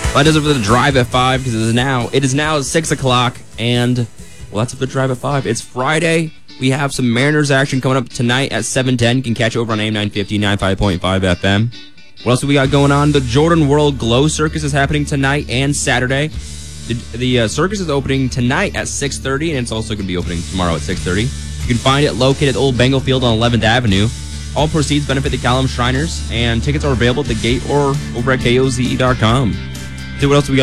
Well, that does it for the Drive at 5 because it is now 6 o'clock. And, well, that's it for the Drive at 5. It's Friday. We have some Mariners action coming up tonight at 7:10. You can catch it over on AM 950, 95.5 FM. What else do we got going on? The Jordan World Glow Circus is happening tonight and Saturday. The circus is opening tonight at 6:30, and it's also going to be opening tomorrow at 6:30. You can find it located at Old Bengal Field on 11th Avenue. All proceeds benefit the Callum Shriners, and tickets are available at the gate or over at KOZE.com. See what else we got.